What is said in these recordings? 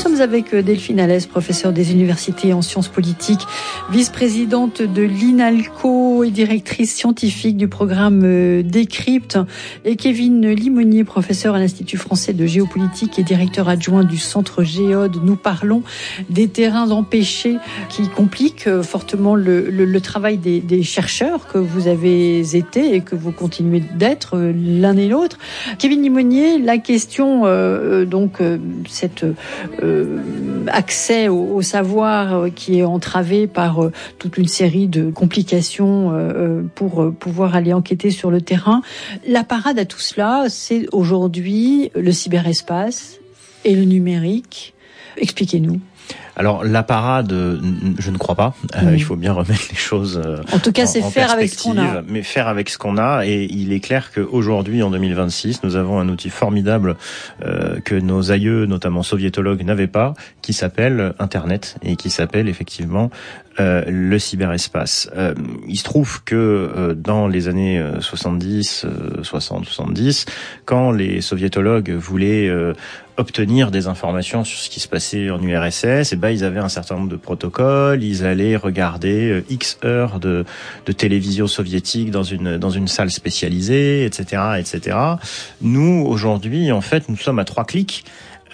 sommes avec Delphine Alès, professeure des universités en sciences politiques, vice-présidente de l'INALCO et directrice scientifique du programme Décrypte, et Kevin Limonier, professeur à l'Institut français de géopolitique et directeur adjoint du Centre Géode. Nous parlons des terrains empêchés qui compliquent fortement le travail des chercheurs que vous avez été et que vous continuez d'être l'un et l'autre. Kevin Limonier, la question, cet accès au savoir qui est entravé par toute une série de complications pour pouvoir aller enquêter sur le terrain. La parade à tout cela, c'est aujourd'hui le cyberespace et le numérique. Expliquez-nous. Alors la parade, je ne crois pas. Il faut bien remettre les choses en tout cas, c'est faire avec ce qu'on a. Mais faire avec ce qu'on a. Et il est clair qu'aujourd'hui, en 2026, nous avons un outil formidable que nos aïeux, notamment soviétologues, n'avaient pas, qui s'appelle Internet et qui s'appelle effectivement le cyberespace. Il se trouve que dans les années 70, quand les soviétologues voulaient obtenir des informations sur ce qui se passait en URSS, ils avaient un certain nombre de protocoles, ils allaient regarder X heures de télévision soviétique dans une salle spécialisée, etc., etc. Nous, aujourd'hui, en fait, nous sommes à 3 clics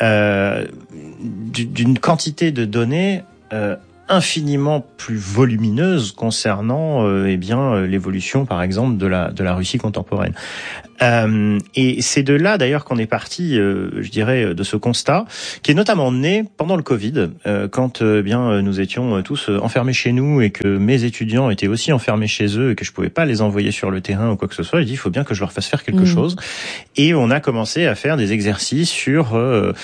d'une quantité de données infiniment plus volumineuse concernant l'évolution, par exemple, de la Russie contemporaine. Et c'est de là d'ailleurs qu'on est parti, je dirais, de ce constat qui est notamment né pendant le Covid, quand nous étions tous enfermés chez nous et que mes étudiants étaient aussi enfermés chez eux et que je pouvais pas les envoyer sur le terrain ou quoi que ce soit. J'ai dit il faut bien que je leur fasse faire quelque chose. Et on a commencé à faire des exercices sur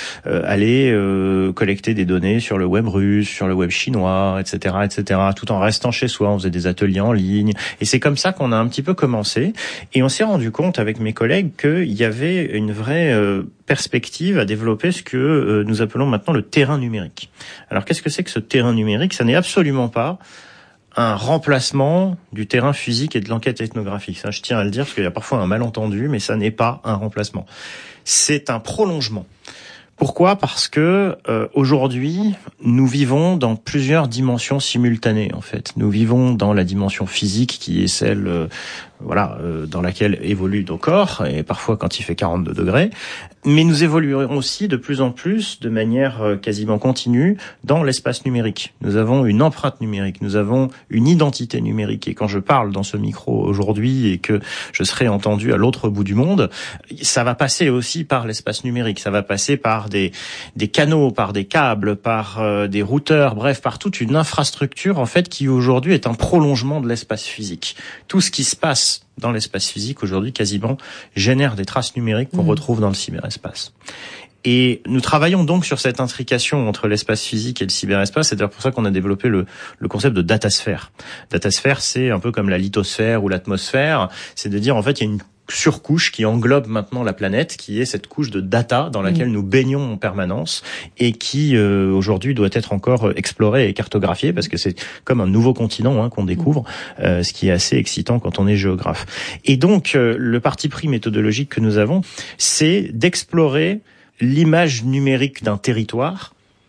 aller collecter des données sur le web russe, sur le web chinois, etc., tout en restant chez soi. On faisait des ateliers en ligne et c'est comme ça qu'on a un petit peu commencé. Et on s'est rendu compte avec mes collègues qu'il y avait une vraie perspective à développer ce que nous appelons maintenant le terrain numérique. Alors qu'est-ce que c'est que ce terrain numérique ? Ça n'est absolument pas un remplacement du terrain physique et de l'enquête ethnographique. Ça, je tiens à le dire parce qu'il y a parfois un malentendu, mais ça n'est pas un remplacement. C'est un prolongement. Pourquoi ? Parce que aujourd'hui, nous vivons dans plusieurs dimensions simultanées. En fait, nous vivons dans la dimension physique qui est celle, dans laquelle évoluent nos corps et parfois quand il fait 42 degrés. Mais nous évoluerons aussi de plus en plus, de manière quasiment continue, dans l'espace numérique. Nous avons une empreinte numérique, nous avons une identité numérique. Et quand je parle dans ce micro aujourd'hui et que je serai entendu à l'autre bout du monde, ça va passer aussi par l'espace numérique. Ça va passer par des canaux, par des câbles, par des routeurs, bref, par toute une infrastructure en fait qui aujourd'hui est un prolongement de l'espace physique. Tout ce qui se passe dans l'espace physique aujourd'hui quasiment génère des traces numériques qu'on retrouve dans le cyberespace. Et nous travaillons donc sur cette intrication entre l'espace physique et le cyberespace. C'est d'ailleurs pour ça qu'on a développé le concept de datasphère. Datasphère, c'est un peu comme la lithosphère ou l'atmosphère. C'est de dire, en fait, il y a une surcouche qui englobe maintenant la planète, qui est cette couche de data dans laquelle nous baignons en permanence et qui aujourd'hui doit être encore explorée et cartographiée parce que c'est comme un nouveau continent qu'on découvre, ce qui est assez excitant quand on est géographe. Et donc le parti pris méthodologique que nous avons, c'est d'explorer l'image numérique d'un territoire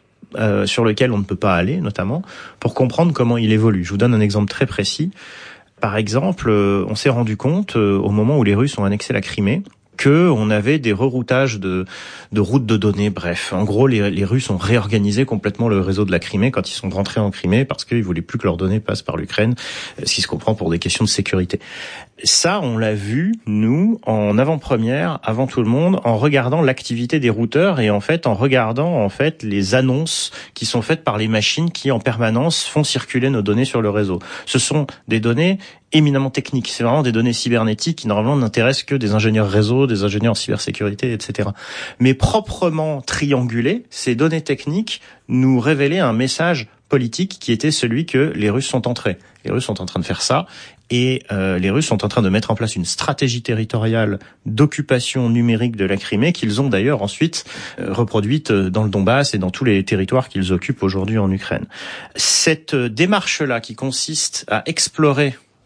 sur lequel on ne peut pas aller, notamment, pour comprendre comment il évolue. Je vous donne un exemple très précis. Par exemple, on s'est rendu compte, au moment où les Russes ont annexé la Crimée, que on avait des reroutages de routes de données. Bref, en gros, les Russes ont réorganisé complètement le réseau de la Crimée quand ils sont rentrés en Crimée parce qu'ils voulaient plus que leurs données passent par l'Ukraine, ce qui se comprend pour des questions de sécurité. Ça, on l'a vu, nous, en avant-première, avant tout le monde, en regardant l'activité des routeurs et en fait, en regardant en fait les annonces qui sont faites par les machines qui, en permanence, font circuler nos données sur le réseau. Ce sont des données éminemment techniques. C'est vraiment des données cybernétiques qui, normalement, n'intéressent que des ingénieurs réseau, des ingénieurs en cybersécurité, etc. Mais proprement triangulées, ces données techniques nous révélaient un message politique qui était celui que les Russes sont entrés. Les Russes sont en train de faire ça. Et les Russes sont en train de mettre en place une stratégie territoriale d'occupation numérique de la Crimée qu'ils ont d'ailleurs ensuite reproduite dans le Donbass et dans tous les territoires qu'ils occupent aujourd'hui en Ukraine. Cette démarche-là qui consiste à explorer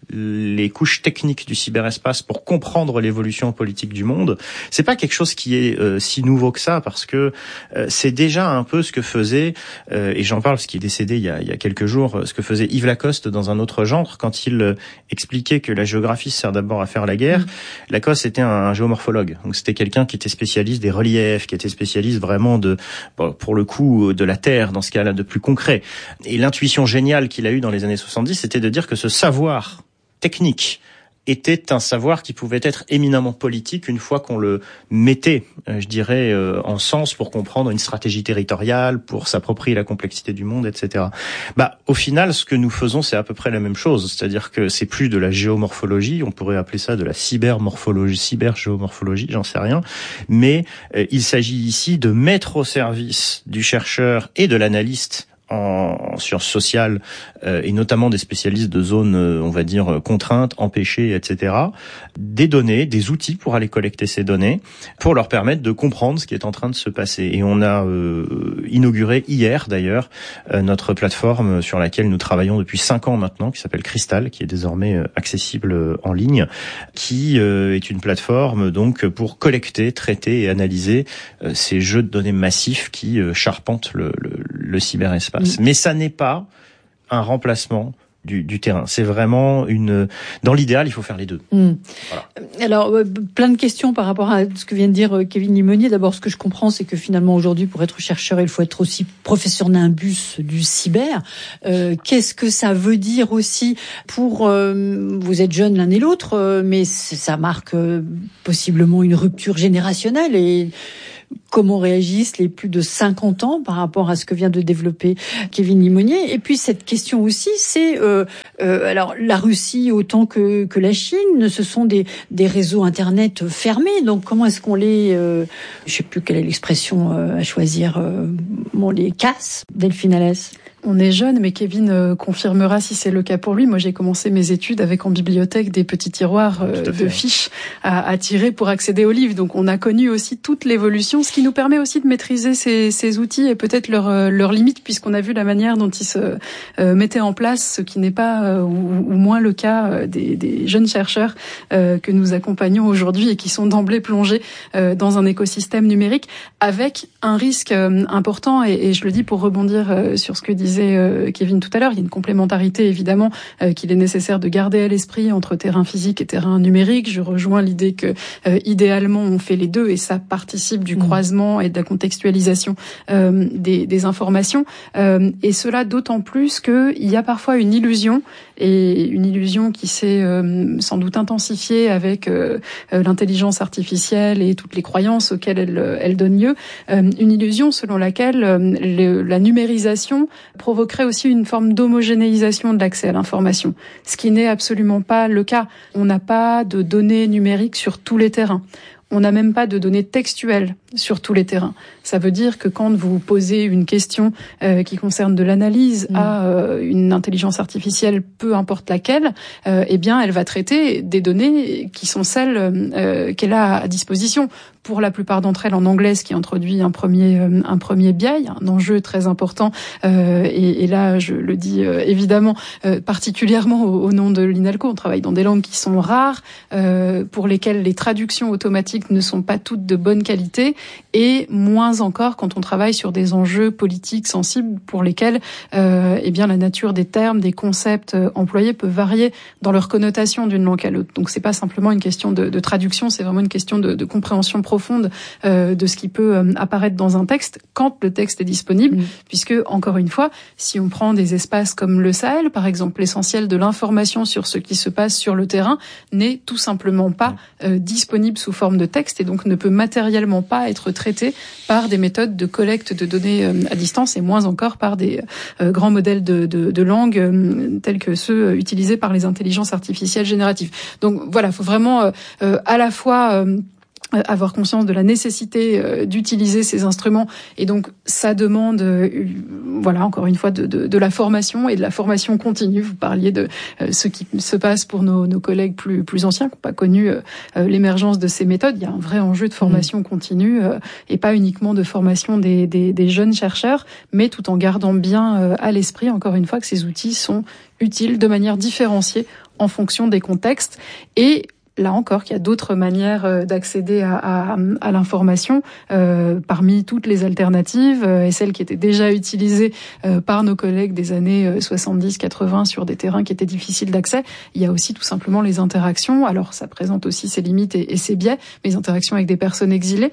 les couches techniques du cyberespace pour comprendre l'évolution politique du monde, c'est pas quelque chose qui est si nouveau que ça, parce que c'est déjà un peu ce que faisait, et j'en parle parce qu'il est décédé il y a quelques jours, ce que faisait Yves Lacoste dans un autre genre, quand il expliquait que la géographie sert d'abord à faire la guerre. Lacoste était un géomorphologue, donc c'était quelqu'un qui était spécialiste des reliefs, qui était spécialiste vraiment pour le coup, de la Terre, dans ce cas-là, de plus concret. Et l'intuition géniale qu'il a eue dans les années 70, c'était de dire que ce savoir technique était un savoir qui pouvait être éminemment politique une fois qu'on le mettait, je dirais, en sens pour comprendre une stratégie territoriale, pour s'approprier la complexité du monde, etc. Au final, ce que nous faisons, c'est à peu près la même chose. C'est-à-dire que c'est plus de la géomorphologie, on pourrait appeler ça de la cybermorphologie, cybergéomorphologie, j'en sais rien. Mais il s'agit ici de mettre au service du chercheur et de l'analyste en sciences sociales, et notamment des spécialistes de zones, on va dire, contraintes, empêchées, etc., des données, des outils pour aller collecter ces données, pour leur permettre de comprendre ce qui est en train de se passer. Et on a inauguré hier, d'ailleurs, notre plateforme sur laquelle nous travaillons depuis 5 ans maintenant, qui s'appelle Crystal, qui est désormais accessible en ligne, qui est une plateforme donc pour collecter, traiter et analyser ces jeux de données massifs qui charpentent le cyberespace. Mais ça n'est pas un remplacement du terrain. C'est vraiment dans l'idéal, il faut faire les deux. Voilà. Alors, plein de questions par rapport à ce que vient de dire Kevin Limonier. D'abord, ce que je comprends, c'est que finalement, aujourd'hui, pour être chercheur, il faut être aussi professeur nimbus du cyber. Qu'est-ce que ça veut dire aussi pour... vous êtes jeunes l'un et l'autre, mais ça marque possiblement une rupture générationnelle et... Comment réagissent les plus de 50 ans par rapport à ce que vient de développer Kevin Limonier? Et puis cette question aussi, c'est alors la Russie autant que la Chine, ce sont des réseaux internet fermés. Donc comment est-ce qu'on les, je sais plus quelle est l'expression à choisir, on les casse, Delphine Alès? On est jeune, mais Kevin confirmera si c'est le cas pour lui. Moi, j'ai commencé mes études avec en bibliothèque des petits tiroirs de fiches à tirer pour accéder aux livres. Donc, on a connu aussi toute l'évolution, ce qui nous permet aussi de maîtriser ces outils et peut-être leurs limites, puisqu'on a vu la manière dont ils se mettaient en place, ce qui n'est pas ou moins le cas des jeunes chercheurs que nous accompagnons aujourd'hui et qui sont d'emblée plongés dans un écosystème numérique avec un risque important. Et je le dis pour rebondir sur ce que disait Kevin tout à l'heure, il y a une complémentarité évidemment qu'il est nécessaire de garder à l'esprit entre terrain physique et terrain numérique. Je rejoins l'idée que idéalement on fait les deux et ça participe du croisement et de la contextualisation des informations. Et cela d'autant plus qu'il y a parfois une illusion, et une illusion qui s'est sans doute intensifiée avec l'intelligence artificielle et toutes les croyances auxquelles elle donne lieu, une illusion selon laquelle la numérisation provoquerait aussi une forme d'homogénéisation de l'accès à l'information, ce qui n'est absolument pas le cas. On n'a pas de données numériques sur tous les terrains. On n'a même pas de données textuelles sur tous les terrains. Ça veut dire que quand vous posez une question qui concerne de l'analyse à une intelligence artificielle, peu importe laquelle, eh bien, elle va traiter des données qui sont celles qu'elle a à disposition. Pour la plupart d'entre elles en anglais, ce qui introduit un premier biais, un enjeu très important. Et là, je le dis évidemment particulièrement au nom de l'INALCO. On travaille dans des langues qui sont rares, pour lesquelles les traductions automatiques ne sont pas toutes de bonne qualité, et moins encore quand on travaille sur des enjeux politiques sensibles pour lesquels eh bien la nature des termes, des concepts employés peut varier dans leur connotation d'une langue à l'autre. Donc c'est pas simplement une question de traduction, c'est vraiment une question de compréhension profonde de ce qui peut apparaître dans un texte quand le texte est disponible, puisque encore une fois, si on prend des espaces comme le Sahel, par exemple, l'essentiel de l'information sur ce qui se passe sur le terrain n'est tout simplement pas disponible sous forme de texte et donc ne peut matériellement pas être traité par des méthodes de collecte de données à distance et moins encore par des grands modèles de langue tels que ceux utilisés par les intelligences artificielles génératives. Donc voilà, il faut vraiment à la fois avoir conscience de la nécessité d'utiliser ces instruments, et donc ça demande voilà, encore une fois de la formation et de la formation continue. Vous parliez de ce qui se passe pour nos collègues plus anciens qui n'ont pas connu l'émergence de ces méthodes. Il y a un vrai enjeu de formation continue et pas uniquement de formation des jeunes chercheurs, mais tout en gardant bien à l'esprit, encore une fois, que ces outils sont utiles de manière différenciée en fonction des contextes. Et là encore, qu'il y a d'autres manières d'accéder à l'information parmi toutes les alternatives et celles qui étaient déjà utilisées par nos collègues des années 70-80 sur des terrains qui étaient difficiles d'accès. Il y a aussi tout simplement les interactions. Alors, ça présente aussi ses limites et ses biais, mais les interactions avec des personnes exilées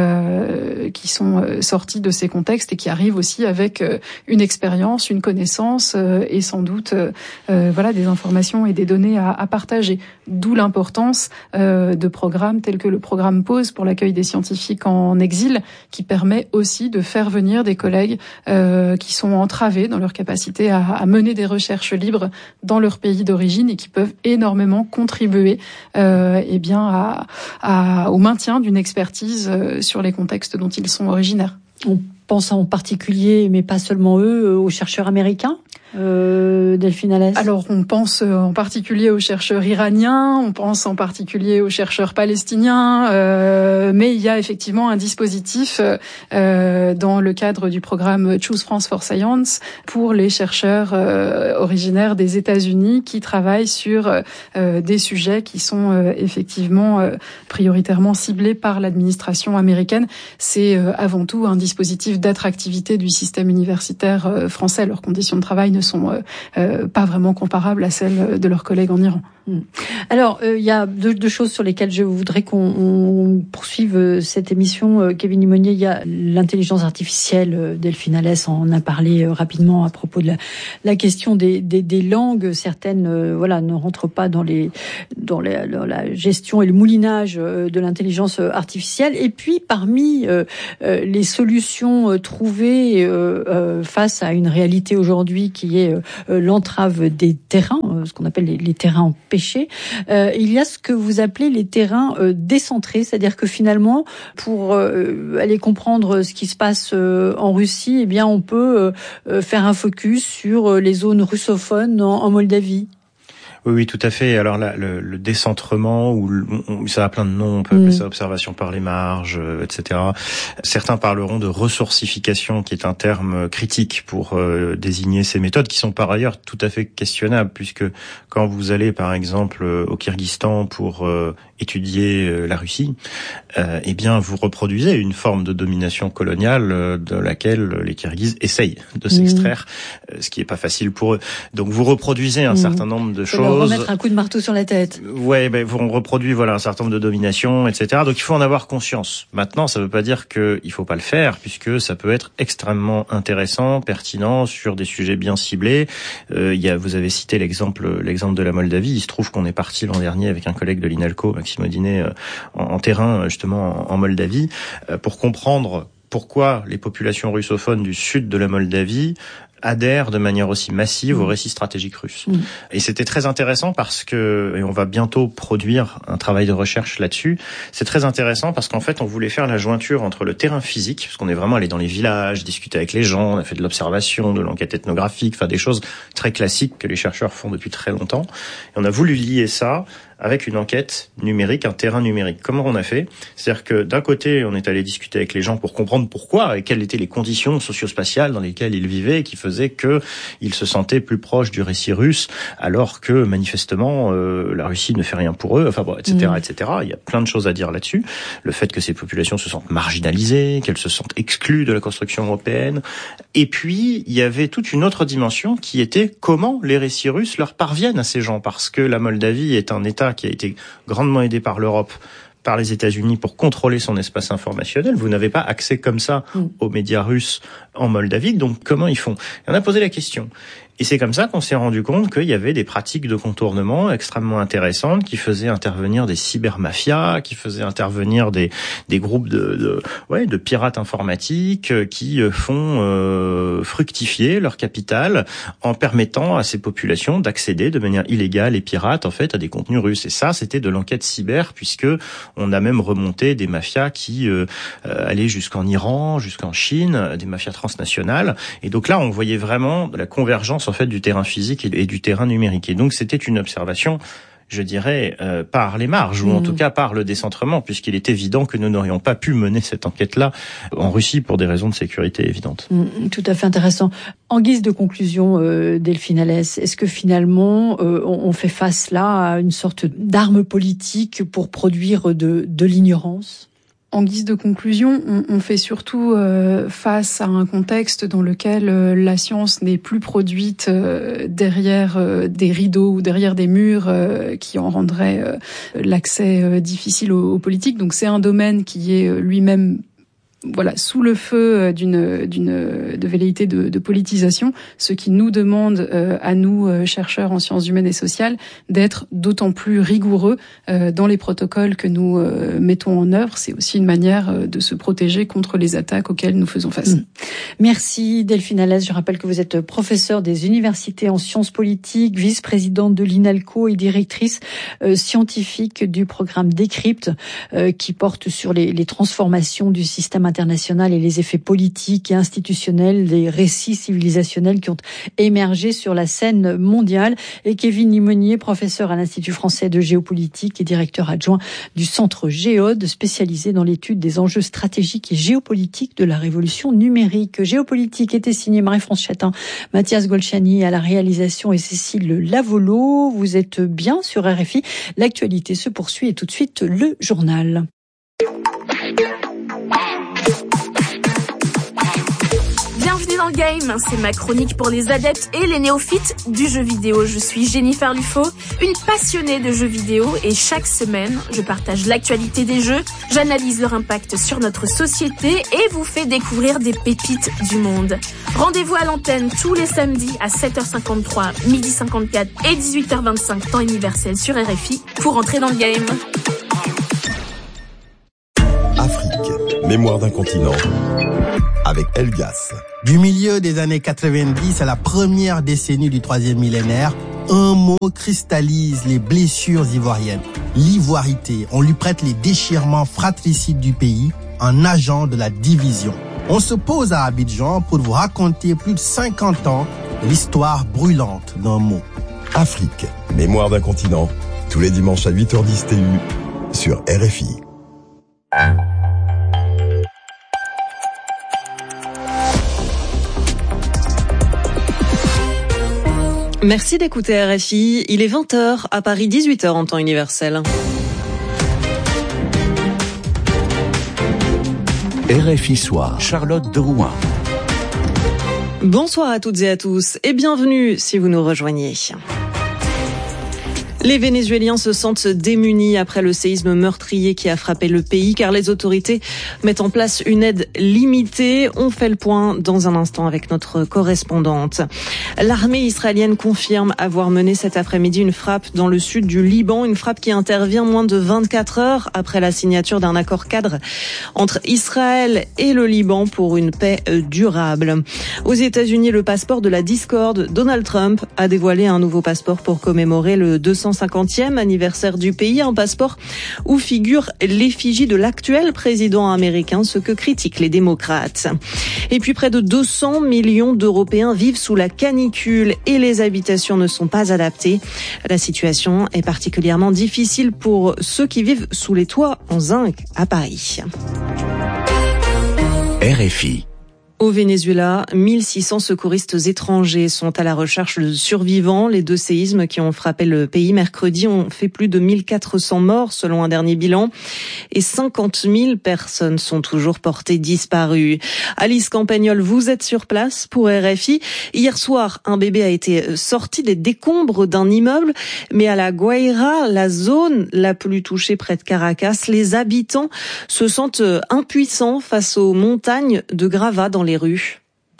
qui sont sorties de ces contextes et qui arrivent aussi avec une expérience, une connaissance et sans doute voilà, des informations et des données à partager. D'où l'importance de programmes tels que le programme PAUSE pour l'accueil des scientifiques en exil, qui permet aussi de faire venir des collègues qui sont entravés dans leur capacité à mener des recherches libres dans leur pays d'origine et qui peuvent énormément contribuer eh bien au maintien d'une expertise sur les contextes dont ils sont originaires. On pense en particulier, mais pas seulement eux, aux chercheurs américains, Delphine Allès. Alors, on pense en particulier aux chercheurs iraniens, on pense en particulier aux chercheurs palestiniens, mais il y a effectivement un dispositif dans le cadre du programme Choose France for Science pour les chercheurs originaires des États-Unis qui travaillent sur des sujets qui sont effectivement prioritairement ciblés par l'administration américaine. C'est avant tout un dispositif d'attractivité du système universitaire français. Leurs conditions de travail ne sont pas vraiment comparables à celles de leurs collègues en Iran. Alors, il y a deux choses sur lesquelles je voudrais qu'on poursuive cette émission. Kevin Limonier, il y a l'intelligence artificielle. Delphine Allès en a parlé rapidement à propos de la question des langues. Certaines, voilà, ne rentrent pas dans la gestion et le moulinage de l'intelligence artificielle. Et puis, parmi les solutions trouvées face à une réalité aujourd'hui qui est l'entrave des terrains, ce qu'on appelle les terrains empêchés, il y a ce que vous appelez les terrains décentrés, c'est-à-dire que finalement, pour aller comprendre ce qui se passe en Russie, eh bien, on peut faire un focus sur les zones russophones en Moldavie. Oui, tout à fait. Alors là, le décentrement, ça a plein de noms, on peut appeler ça observation par les marges, etc. Certains parleront de ressourcification, qui est un terme critique pour désigner ces méthodes, qui sont par ailleurs tout à fait questionnables, puisque quand vous allez, par exemple, au Kyrgyzstan pour étudier la Russie, eh bien, vous reproduisez une forme de domination coloniale de laquelle les Kirghizes essayent de s'extraire, ce qui est pas facile pour eux. Donc, vous reproduisez un certain nombre de choses. Remettre un coup de marteau sur la tête. Ouais, on reproduit un certain nombre de dominations, etc. Donc il faut en avoir conscience. Maintenant, ça ne veut pas dire qu'il faut pas le faire, puisque ça peut être extrêmement intéressant, pertinent sur des sujets bien ciblés. Vous avez cité l'exemple de la Moldavie. Il se trouve qu'on est parti l'an dernier avec un collègue de l'INALCO, Maxime Audinet, en terrain justement en Moldavie, pour comprendre pourquoi les populations russophones du sud de la Moldavie adhèrent de manière aussi massive au récit stratégique russe. Et c'était très intéressant parce que, et on va bientôt produire un travail de recherche là-dessus, c'est très intéressant parce qu'en fait, on voulait faire la jointure entre le terrain physique, parce qu'on est vraiment allé dans les villages, discuter avec les gens, on a fait de l'observation, de l'enquête ethnographique, des choses très classiques que les chercheurs font depuis très longtemps. Et on a voulu lier ça avec une enquête numérique, un terrain numérique. Comment on a fait? C'est-à-dire que d'un côté, on est allé discuter avec les gens pour comprendre pourquoi et quelles étaient les conditions socio-spatiales dans lesquelles ils vivaient et qui faisaient qu'ils se sentaient plus proches du récit russe, alors que manifestement la Russie ne fait rien pour eux, etc., etc. Il y a plein de choses à dire là-dessus. Le fait que ces populations se sentent marginalisées, qu'elles se sentent exclues de la construction européenne. Et puis, il y avait toute une autre dimension qui était comment les récits russes leur parviennent à ces gens, parce que la Moldavie est un État qui a été grandement aidé par l'Europe, par les États-Unis pour contrôler son espace informationnel. Vous n'avez pas accès comme ça aux médias russes en Moldavie. Donc, comment ils font? Et on a posé la question. Et c'est comme ça qu'on s'est rendu compte qu'il y avait des pratiques de contournement extrêmement intéressantes qui faisaient intervenir des cybermafias, qui faisaient intervenir des groupes de pirates informatiques qui font fructifier leur capital en permettant à ces populations d'accéder de manière illégale et pirate en fait à des contenus russes. Et ça, c'était de l'enquête cyber, puisque on a même remonté des mafias qui allaient jusqu'en Iran, jusqu'en Chine, des mafias transnationales. Et donc là, on voyait vraiment la convergence en fait du terrain physique et du terrain numérique. Et donc c'était une observation, je dirais, par les marges, ou en tout cas par le décentrement, puisqu'il est évident que nous n'aurions pas pu mener cette enquête-là en Russie pour des raisons de sécurité évidentes. Tout à fait intéressant. En guise de conclusion, Delphine Alès, est-ce que finalement on fait face là à une sorte d'arme politique pour produire de l'ignorance ? En guise de conclusion, on fait surtout face à un contexte dans lequel la science n'est plus produite derrière des rideaux ou derrière des murs qui en rendraient l'accès difficile aux politiques. Donc c'est un domaine qui est lui-même sous le feu de velléité de politisation, ce qui nous demande à nous, chercheurs en sciences humaines et sociales, d'être d'autant plus rigoureux dans les protocoles que nous mettons en œuvre. C'est aussi une manière de se protéger contre les attaques auxquelles nous faisons face. Merci Delphine Alès. Je rappelle que vous êtes professeure des universités en sciences politiques, vice-présidente de l'INALCO et directrice scientifique du programme Décrypte qui porte sur les transformations du système international et les effets politiques et institutionnels des récits civilisationnels qui ont émergé sur la scène mondiale. Et Kevin Limonier, professeur à l'Institut français de géopolitique et directeur adjoint du Centre Géode, spécialisé dans l'étude des enjeux stratégiques et géopolitiques de la révolution numérique. Géopolitique était signé Marie-France Chatin, Mathias Golchani à la réalisation et Cécile Lavolo. Vous êtes bien sur RFI. L'actualité se poursuit et tout de suite le journal. Bienvenue dans le game, c'est ma chronique pour les adeptes et les néophytes du jeu vidéo. Je suis Jennifer Lufo, une passionnée de jeux vidéo et chaque semaine, je partage l'actualité des jeux, j'analyse leur impact sur notre société et vous fais découvrir des pépites du monde. Rendez-vous à l'antenne tous les samedis à 7h53, 12h54 et 18h25 temps universel sur RFI pour entrer dans le game. Afrique, mémoire d'un continent, avec Elgas. Du milieu des années 90 à la première décennie du troisième millénaire, un mot cristallise les blessures ivoiriennes. L'ivoirité. On lui prête les déchirements fratricides du pays, un agent de la division. On se pose à Abidjan pour vous raconter plus de 50 ans de l'histoire brûlante d'un mot. Afrique, mémoire d'un continent, tous les dimanches à 8h10 TU sur RFI. Merci d'écouter RFI. Il est 20h à Paris, 18h en temps universel. RFI Soir, Charlotte de Rouen. Bonsoir à toutes et à tous et bienvenue si vous nous rejoignez. Les Vénézuéliens se sentent démunis après le séisme meurtrier qui a frappé le pays car les autorités mettent en place une aide limitée. On fait le point dans un instant avec notre correspondante. L'armée israélienne confirme avoir mené cet après-midi une frappe dans le sud du Liban, une frappe qui intervient moins de 24 heures après la signature d'un accord cadre entre Israël et le Liban pour une paix durable. Aux États-Unis, le passeport de la discorde, Donald Trump a dévoilé un nouveau passeport pour commémorer le 250e anniversaire du pays, un passeport où figure l'effigie de l'actuel président américain, ce que critiquent les démocrates. Et puis près de 200 millions d'Européens vivent sous la canicule et les habitations ne sont pas adaptées. La situation est particulièrement difficile pour ceux qui vivent sous les toits en zinc à Paris. RFI. Au Venezuela, 1600 secouristes étrangers sont à la recherche de survivants. Les deux séismes qui ont frappé le pays mercredi ont fait plus de 1400 morts selon un dernier bilan et 50 000 personnes sont toujours portées disparues. Alice Campagnol, vous êtes sur place pour RFI. Hier soir, un bébé a été sorti des décombres d'un immeuble, mais à la Guaira, la zone la plus touchée près de Caracas, les habitants se sentent impuissants face aux montagnes de gravats dans les rues.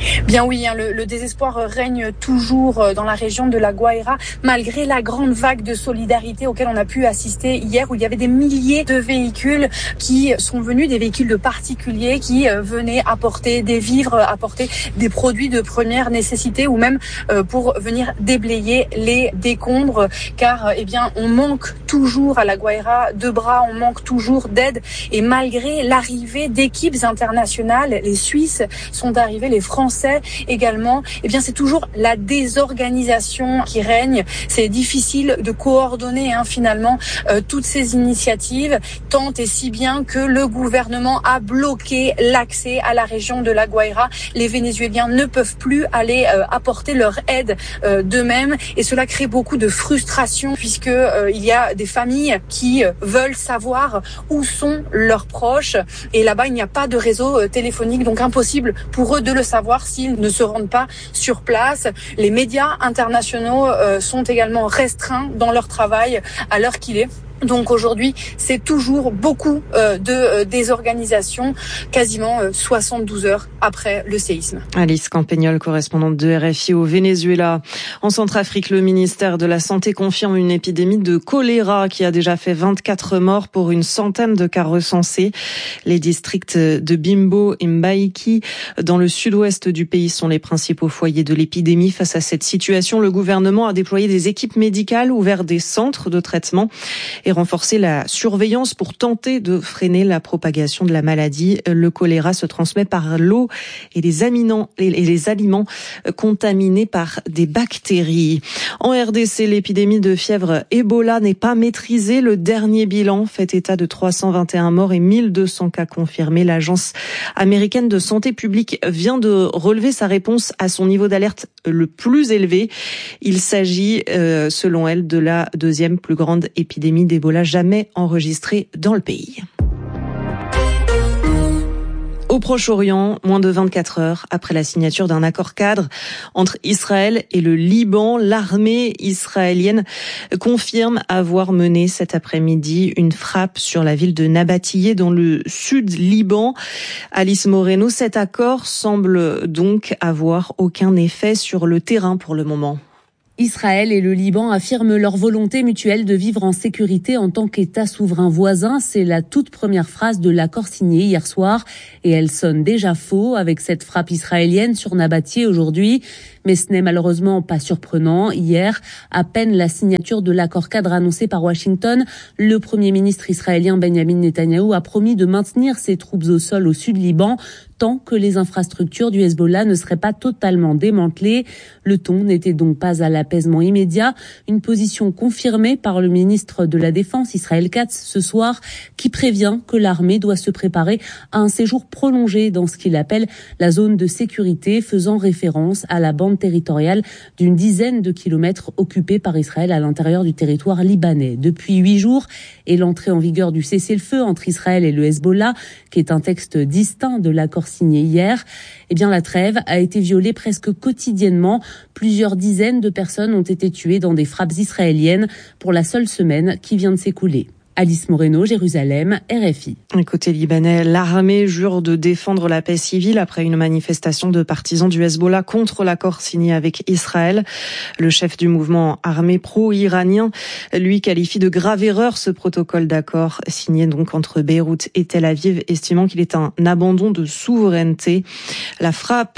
Bien oui, le désespoir règne toujours dans la région de la Guaira, malgré la grande vague de solidarité auquel on a pu assister hier, où il y avait des milliers de véhicules qui sont venus, des véhicules de particuliers qui venaient apporter des vivres, apporter des produits de première nécessité, ou même pour venir déblayer les décombres, car on manque toujours à la Guaira de bras, on manque toujours d'aide, et malgré l'arrivée d'équipes internationales, les Suisses sont arrivés, les Français également, c'est toujours la désorganisation qui règne. C'est difficile de coordonner finalement toutes ces initiatives, tant et si bien que le gouvernement a bloqué l'accès à la région de la Guaira. Les Vénézuéliens ne peuvent plus aller apporter leur aide d'eux-mêmes, et cela crée beaucoup de frustration, puisque il y a des familles qui veulent savoir où sont leurs proches, et là-bas il n'y a pas de réseau téléphonique, donc impossible pour eux de le savoir s'ils ne se rendent pas sur place. Les médias internationaux sont également restreints dans leur travail à l'heure qu'il est. Donc aujourd'hui, c'est toujours beaucoup de désorganisation, quasiment 72 heures après le séisme. Alice Campagnol, correspondante de RFI au Venezuela. En Centrafrique, le ministère de la Santé confirme une épidémie de choléra qui a déjà fait 24 morts pour une centaine de cas recensés. Les districts de Bimbo et Mbaïki, dans le sud-ouest du pays, sont les principaux foyers de l'épidémie. Face à cette situation, le gouvernement a déployé des équipes médicales, ouvert des centres de traitement et renforcer la surveillance pour tenter de freiner la propagation de la maladie. Le choléra se transmet par l'eau et les aliments contaminés par des bactéries. En RDC, l'épidémie de fièvre Ebola n'est pas maîtrisée. Le dernier bilan fait état de 321 morts et 1200 cas confirmés. L'Agence américaine de santé publique vient de relever sa réponse à son niveau d'alerte le plus élevé. Il s'agit, selon elle, de la deuxième plus grande épidémie d'Ebola jamais enregistrée dans le pays. Au Proche-Orient, moins de 24 heures après la signature d'un accord cadre entre Israël et le Liban, l'armée israélienne confirme avoir mené cet après-midi une frappe sur la ville de Nabatiyeh dans le sud Liban. Alice Moreno, cet accord semble donc avoir aucun effet sur le terrain pour le moment. Israël et le Liban affirment leur volonté mutuelle de vivre en sécurité en tant qu'État souverain voisin. C'est la toute première phrase de l'accord signé hier soir et elle sonne déjà faux avec cette frappe israélienne sur Nabatiyeh aujourd'hui. Mais ce n'est malheureusement pas surprenant. Hier, à peine la signature de l'accord cadre annoncé par Washington, le Premier ministre israélien Benjamin Netanyahou a promis de maintenir ses troupes au sol au sud Liban tant que les infrastructures du Hezbollah ne seraient pas totalement démantelées. Le ton n'était donc pas à l'apaisement immédiat. Une position confirmée par le ministre de la Défense, Israël Katz, ce soir, qui prévient que l'armée doit se préparer à un séjour prolongé dans ce qu'il appelle la zone de sécurité, faisant référence à la bande territoriale d'une dizaine de kilomètres occupée par Israël à l'intérieur du territoire libanais. Depuis 8 jours et l'entrée en vigueur du cessez-le-feu entre Israël et le Hezbollah, qui est un texte distinct de l'accord signé hier, la trêve a été violée presque quotidiennement. Plusieurs dizaines de personnes ont été tuées dans des frappes israéliennes pour la seule semaine qui vient de s'écouler. Alice Moreno, Jérusalem, RFI. Côté libanais, l'armée jure de défendre la paix civile après une manifestation de partisans du Hezbollah contre l'accord signé avec Israël. Le chef du mouvement armé pro-iranien, lui, qualifie de grave erreur ce protocole d'accord signé donc entre Beyrouth et Tel Aviv, estimant qu'il est un abandon de souveraineté. La frappe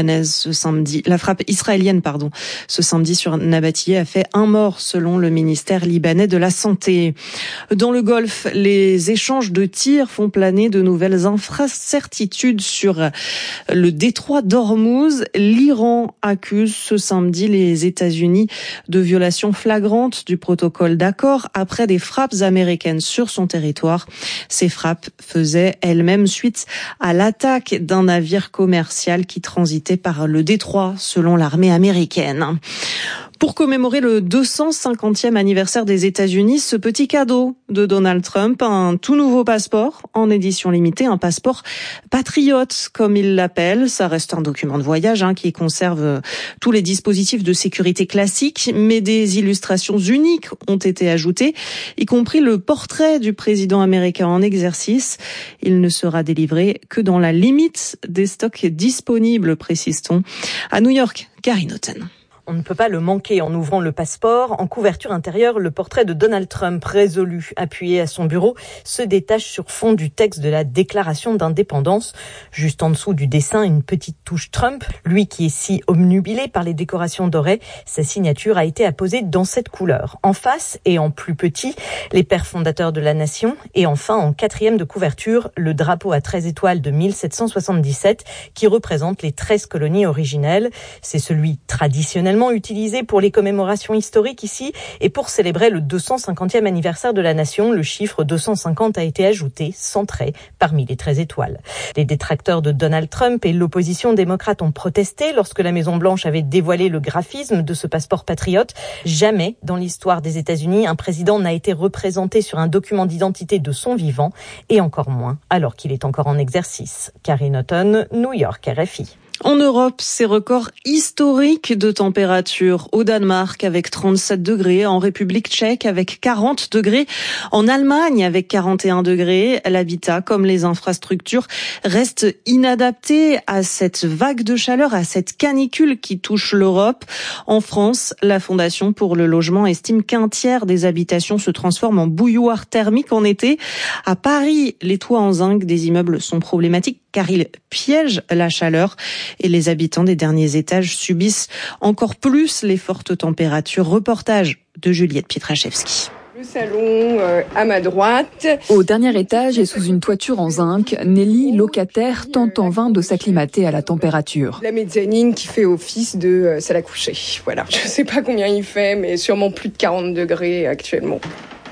israélienne, ce samedi sur Nabatiyeh a fait 1 mort selon le ministère libanais de la Santé. Dans le Golfe, les échanges de tirs font planer de nouvelles incertitudes sur le détroit d'Ormuz. L'Iran accuse ce samedi les États-Unis de violation flagrante du protocole d'accord après des frappes américaines sur son territoire. Ces frappes faisaient elles-mêmes suite à l'attaque d'un navire commercial qui transitait par le détroit, selon l'armée américaine. Pour commémorer le 250e anniversaire des États-Unis, ce petit cadeau de Donald Trump, un tout nouveau passeport en édition limitée, un passeport patriote comme il l'appelle. Ça reste un document de voyage qui conserve tous les dispositifs de sécurité classiques, mais des illustrations uniques ont été ajoutées, y compris le portrait du président américain en exercice. Il ne sera délivré que dans la limite des stocks disponibles, précise-t-on. À New York, Karine Houghton. On ne peut pas le manquer en ouvrant le passeport. En couverture intérieure, le portrait de Donald Trump, résolu, appuyé à son bureau, se détache sur fond du texte de la Déclaration d'indépendance. Juste en dessous du dessin, une petite touche Trump. Lui qui est si obnubilé par les décorations dorées, sa signature a été apposée dans cette couleur. En face et en plus petit, les pères fondateurs de la nation. Et enfin, en 4e de couverture, le drapeau à 13 étoiles de 1777 qui représente les 13 colonies originelles. C'est celui traditionnellement utilisé pour les commémorations historiques ici et pour célébrer le 250e anniversaire de la nation, le chiffre 250 a été ajouté sans trait parmi les 13 étoiles. Les détracteurs de Donald Trump et l'opposition démocrate ont protesté lorsque la Maison-Blanche avait dévoilé le graphisme de ce passeport patriote. Jamais dans l'histoire des États-Unis, un président n'a été représenté sur un document d'identité de son vivant et encore moins alors qu'il est encore en exercice. Karine Houghton, New York, RFI. En Europe, ces records historiques de température au Danemark avec 37 degrés, en République tchèque avec 40 degrés, en Allemagne avec 41 degrés. L'habitat comme les infrastructures restent inadaptés à cette vague de chaleur, à cette canicule qui touche l'Europe. En France, la Fondation pour le logement estime qu'un tiers des habitations se transforment en bouilloire thermique en été. À Paris, les toits en zinc des immeubles sont problématiques car ils piègent la chaleur et les habitants des derniers étages subissent encore plus les fortes températures. Reportage de Juliette Pietraszewski. Le salon à ma droite. Au dernier étage et sous une toiture en zinc, Nelly, locataire, tente en vain de s'acclimater à la température. La mezzanine qui fait office de salle à coucher. Voilà, je sais pas combien il fait, mais sûrement plus de 40 degrés actuellement.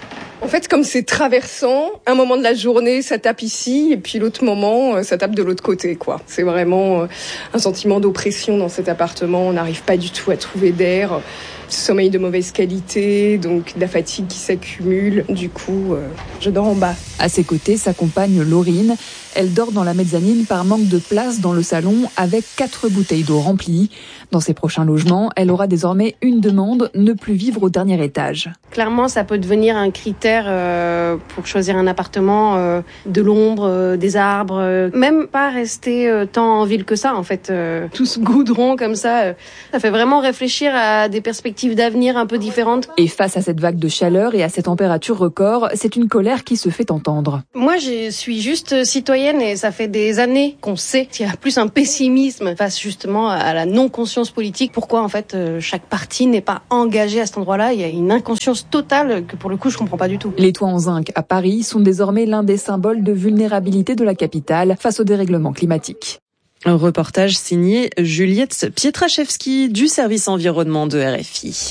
En fait, comme c'est traversant, un moment de la journée, ça tape ici, et puis l'autre moment, ça tape de l'autre côté, quoi. C'est vraiment un sentiment d'oppression dans cet appartement. On n'arrive pas du tout à trouver d'air. Sommeil de mauvaise qualité, donc de la fatigue qui s'accumule. Du coup, je dors en bas. À ses côtés, sa compagne Laurine. Elle dort dans la mezzanine par manque de place dans le salon avec 4 bouteilles d'eau remplies. Dans ses prochains logements, elle aura désormais une demande, ne plus vivre au dernier étage. Clairement, ça peut devenir un critère pour choisir un appartement, de l'ombre, des arbres, même pas rester tant en ville que ça en fait. Tout ce goudron comme ça, ça fait vraiment réfléchir à des perspectives d'avenir un peu différentes. Et face à cette vague de chaleur et à ces températures records, c'est une colère qui se fait entendre. Moi, je suis juste citoyenne et ça fait des années qu'on sait qu'il y a plus un pessimisme face justement à la non-conscience politique. Pourquoi en fait chaque parti n'est pas engagé à cet endroit-là? Il y a une inconscience totale que pour le coup je comprends pas du tout. Les toits en zinc à Paris sont désormais l'un des symboles de vulnérabilité de la capitale face au dérèglement climatique. Un reportage signé Juliette Pietraszewski du service environnement de RFI.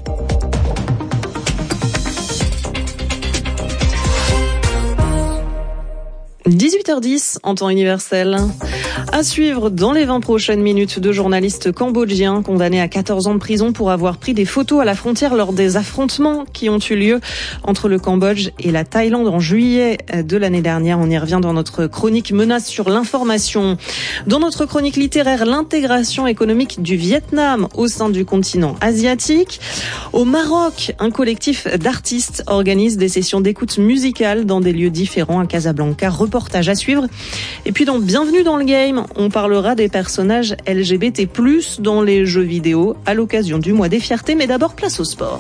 – 18h10 en temps universel. À suivre dans les 20 prochaines minutes, 2 journalistes cambodgiens condamnés à 14 ans de prison pour avoir pris des photos à la frontière lors des affrontements qui ont eu lieu entre le Cambodge et la Thaïlande en juillet de l'année dernière. On y revient dans notre chronique Menace sur l'information. Dans notre chronique littéraire, l'intégration économique du Vietnam au sein du continent asiatique. Au Maroc, un collectif d'artistes organise des sessions d'écoute musicale dans des lieux différents à Casablanca. Reportage à suivre. Et puis dans Bienvenue dans le Game, on parlera des personnages LGBT+, dans les jeux vidéo à l'occasion du mois des fiertés. Mais d'abord, place au sport.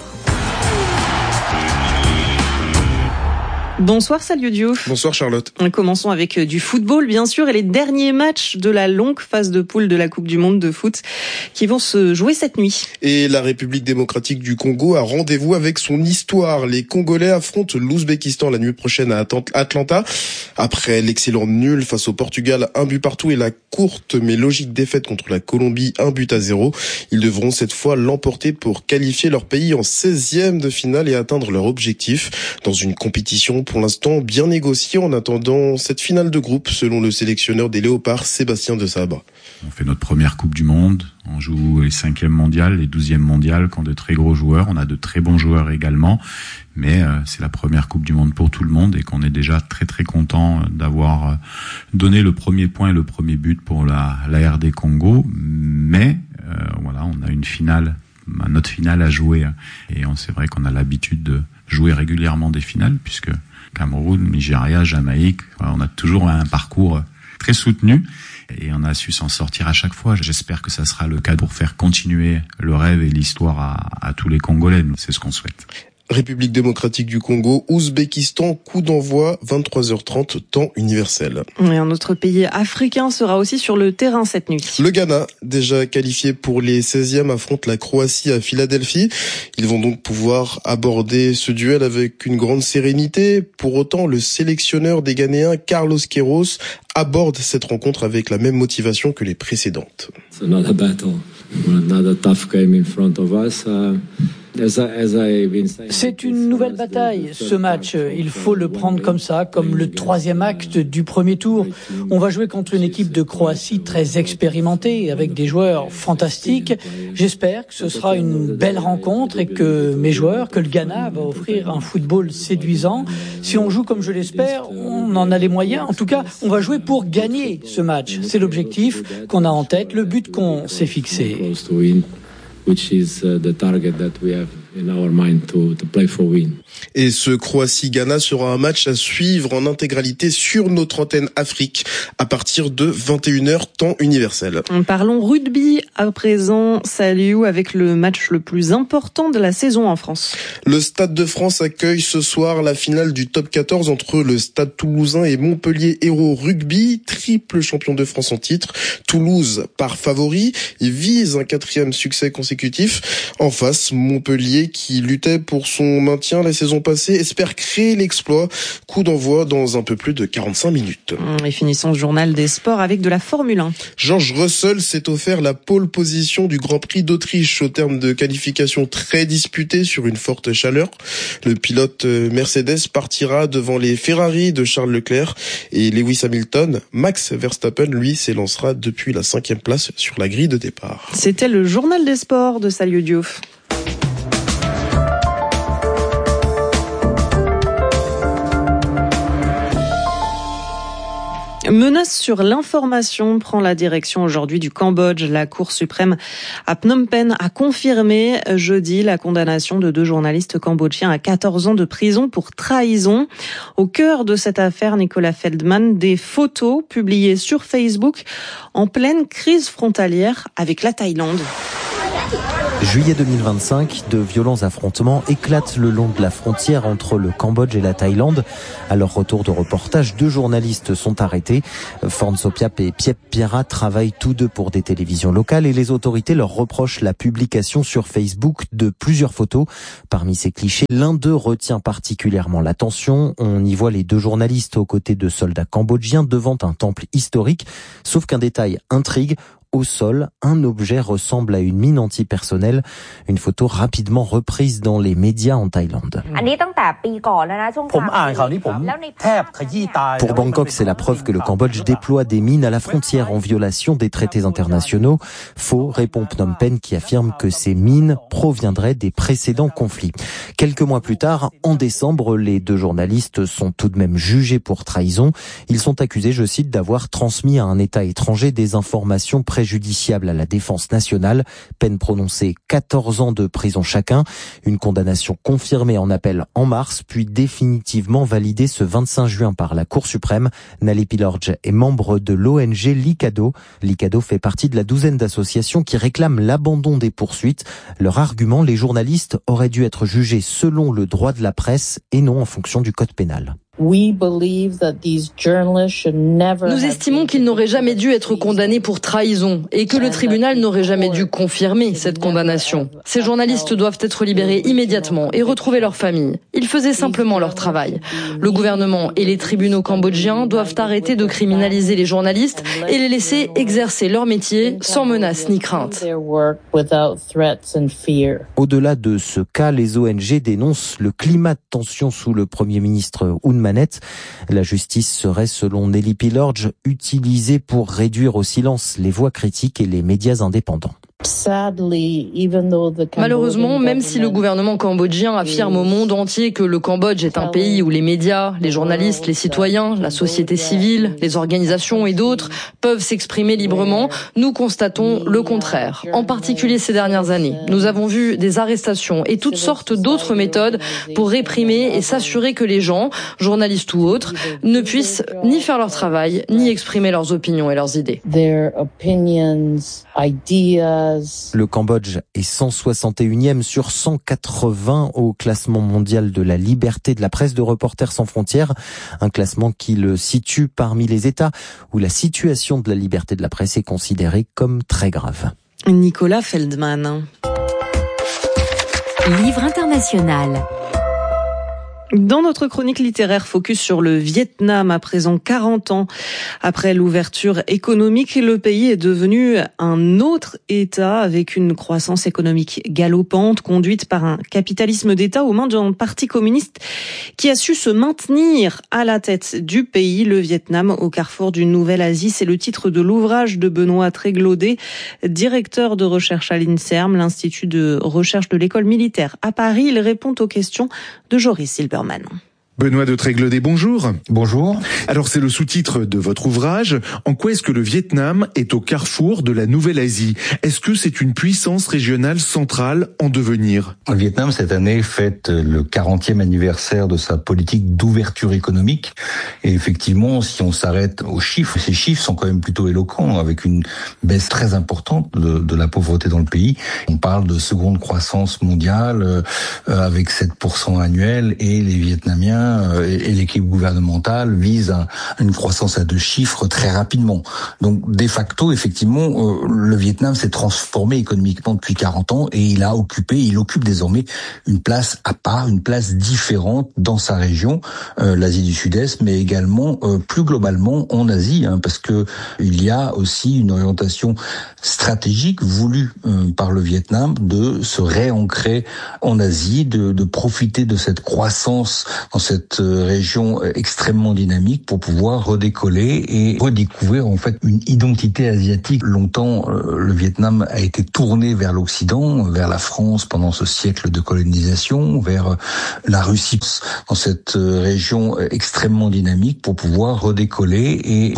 Bonsoir Salio Diouf. Bonsoir Charlotte. Commençons avec du football bien sûr et les derniers matchs de la longue phase de poule de la Coupe du Monde de foot qui vont se jouer cette nuit. Et la République démocratique du Congo a rendez-vous avec son histoire. Les Congolais affrontent l'Ouzbékistan la nuit prochaine à Atlanta. Après l'excellent nul face au Portugal, 1 but partout et la courte mais logique défaite contre la Colombie, 1-0. Ils devront cette fois l'emporter pour qualifier leur pays en 16e de finale et atteindre leur objectif dans une compétition pour l'instant bien négociées en attendant cette finale de groupe, selon le sélectionneur des Léopards, Sébastien Desabre. On fait notre première Coupe du Monde, on joue les 5e mondiales, les 12e mondiales, qui ont de très gros joueurs, on a de très bons joueurs également, mais c'est la première Coupe du Monde pour tout le monde et qu'on est déjà très très content d'avoir donné le premier point et le premier but pour la RD Congo, mais voilà, on a notre finale à jouer et c'est vrai qu'on a l'habitude de jouer régulièrement des finales puisque Cameroun, Nigeria, Jamaïque, on a toujours un parcours très soutenu. Et on a su s'en sortir à chaque fois. J'espère que ça sera le cas pour faire continuer le rêve et l'histoire à tous les Congolais. C'est ce qu'on souhaite. République démocratique du Congo, Ouzbékistan, coup d'envoi 23h30, temps universel. Et un autre pays africain sera aussi sur le terrain cette nuit. Le Ghana, déjà qualifié pour les 16e, affronte la Croatie à Philadelphie. Ils vont donc pouvoir aborder ce duel avec une grande sérénité. Pour autant, le sélectionneur des Ghanéens, Carlos Queiroz, aborde cette rencontre avec la même motivation que les précédentes. It's another battle, another tough game in front of us. C'est une nouvelle bataille, ce match. Il faut le prendre comme ça, comme le 3e acte du premier tour. On va jouer contre une équipe de Croatie très expérimentée, avec des joueurs fantastiques. J'espère que ce sera une belle rencontre et que mes joueurs, que le Ghana va offrir un football séduisant. Si on joue comme je l'espère, on en a les moyens. En tout cas, on va jouer pour gagner ce match. C'est l'objectif qu'on a en tête, le but qu'on s'est fixé. Which is the target that we have in our mind to play for win. Et ce Croatie-Ghana sera un match à suivre en intégralité sur notre antenne Afrique à partir de 21h temps universel. Parlons rugby à présent, salut, avec le match le plus important de la saison en France. Le Stade de France accueille ce soir la finale du top 14 entre le Stade Toulousain et Montpellier Hérault Rugby, triple champion de France en titre. Toulouse part favori et vise un 4e succès consécutif. En face, Montpellier qui luttait pour son maintien la saison passée espère créer l'exploit. Coup d'envoi dans un peu plus de 45 minutes. Et finissons ce journal des sports avec de la Formule 1. George Russell s'est offert la pole position du Grand Prix d'Autriche au terme de qualifications très disputées sur une forte chaleur. Le pilote Mercedes partira devant les Ferrari de Charles Leclerc et Lewis Hamilton. Max Verstappen, lui, s'élancera depuis la 5e place sur la grille de départ. C'était le journal des sports de Salio Diouf. Menace sur l'information prend la direction aujourd'hui du Cambodge. La Cour suprême à Phnom Penh a confirmé jeudi la condamnation de 2 journalistes cambodgiens à 14 ans de prison pour trahison. Au cœur de cette affaire, Nicolas Feldman, des photos publiées sur Facebook en pleine crise frontalière avec la Thaïlande. Juillet 2025, de violents affrontements éclatent le long de la frontière entre le Cambodge et la Thaïlande. À leur retour de reportage, 2 journalistes sont arrêtés. Phorn Sophiap et Piep Piara travaillent tous 2 pour des télévisions locales et les autorités leur reprochent la publication sur Facebook de plusieurs photos. Parmi ces clichés, l'un d'eux retient particulièrement l'attention. On y voit les 2 journalistes aux côtés de soldats cambodgiens devant un temple historique. Sauf qu'un détail intrigue. Au sol, un objet ressemble à une mine antipersonnelle. Une photo rapidement reprise dans les médias en Thaïlande. Pour Bangkok, c'est la preuve que le Cambodge déploie des mines à la frontière en violation des traités internationaux. Faux, répond Phnom Penh qui affirme que ces mines proviendraient des précédents conflits. Quelques mois plus tard, en décembre, les 2 journalistes sont tout de même jugés pour trahison. Ils sont accusés, je cite, d'avoir transmis à un État étranger des informations préjudiciable à la défense nationale. Peine prononcée 14 ans de prison chacun. Une condamnation confirmée en appel en mars, puis définitivement validée ce 25 juin par la Cour suprême. Nalip Ilorj est membre de l'ONG Likado. Likado fait partie de la douzaine d'associations qui réclament l'abandon des poursuites. Leur argument, les journalistes auraient dû être jugés selon le droit de la presse et non en fonction du code pénal. Nous estimons qu'ils n'auraient jamais dû être condamnés pour trahison et que le tribunal n'aurait jamais dû confirmer cette condamnation. Ces journalistes doivent être libérés immédiatement et retrouver leur famille. Ils faisaient simplement leur travail. Le gouvernement et les tribunaux cambodgiens doivent arrêter de criminaliser les journalistes et les laisser exercer leur métier sans menace ni crainte. Au-delà de ce cas, les ONG dénoncent le climat de tension sous le Premier ministre Hun Manet. La justice serait, selon Nelly Pilorge, utilisée pour réduire au silence les voix critiques et les médias indépendants. Malheureusement, même si le gouvernement cambodgien affirme au monde entier que le Cambodge est un pays où les médias, les journalistes, les citoyens, la société civile, les organisations et d'autres peuvent s'exprimer librement, nous constatons le contraire. En particulier ces dernières années, nous avons vu des arrestations et toutes sortes d'autres méthodes pour réprimer et s'assurer que les gens, journalistes ou autres, ne puissent ni faire leur travail, ni exprimer leurs opinions et leurs idées. Le Cambodge est 161e sur 180 au classement mondial de la liberté de la presse de Reporters sans frontières, un classement qui le situe parmi les États où la situation de la liberté de la presse est considérée comme très grave. Nicolas Feldman. Livre international. Dans notre chronique littéraire, focus sur le Vietnam. À présent 40 ans après l'ouverture économique, le pays est devenu un autre État avec une croissance économique galopante conduite par un capitalisme d'État aux mains d'un parti communiste qui a su se maintenir à la tête du pays. Le Vietnam au carrefour d'une nouvelle Asie, c'est le titre de l'ouvrage de Benoît Tréglaudet, directeur de recherche à l'INSERM, l'Institut de recherche de l'école militaire à Paris. Il répond aux questions de Joris Silberman. Benoît de Tréglaudet, bonjour. Bonjour. Alors c'est le sous-titre de votre ouvrage. En quoi est-ce que le Vietnam est au carrefour de la Nouvelle Asie ? Est-ce que c'est une puissance régionale centrale en devenir ? Le Vietnam, cette année, fête le 40e anniversaire de sa politique d'ouverture économique. Et effectivement, si on s'arrête aux chiffres, ces chiffres sont quand même plutôt éloquents, avec une baisse très importante de la pauvreté dans le pays. On parle de seconde croissance mondiale avec 7% annuel, et les Vietnamiens et l'équipe gouvernementale visent une croissance à 2 chiffres très rapidement. Donc, de facto, effectivement, le Vietnam s'est transformé économiquement depuis 40 ans et il occupe désormais une place à part, une place différente dans sa région, l'Asie du Sud-Est, mais également plus globalement en Asie, parce que il y a aussi une orientation stratégique voulue par le Vietnam de se réancrer en Asie, de profiter de cette croissance dans cette région extrêmement dynamique pour pouvoir redécoller et redécouvrir en fait une identité asiatique. Longtemps, le Vietnam a été tourné vers l'Occident, vers la France pendant ce siècle de colonisation, vers la Russie dans cette région extrêmement dynamique pour pouvoir redécoller et